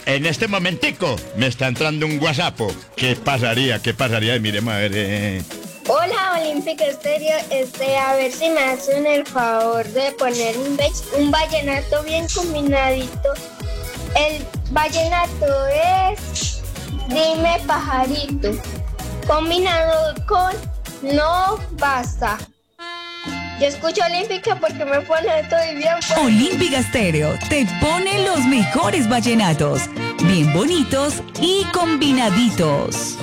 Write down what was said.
En este momentico me está entrando un WhatsApp. ¿Qué pasaría? ¿Qué pasaría? Y miremos a ver. Hola, Olímpica Estéreo. A ver si me hacen el favor de poner un vallenato bien combinadito. El vallenato es Dime Pajarito, combinado con No Basta. Yo escucho Olímpica porque me pone todo y bien. Olímpica Estéreo te pone los mejores vallenatos, bien bonitos y combinaditos.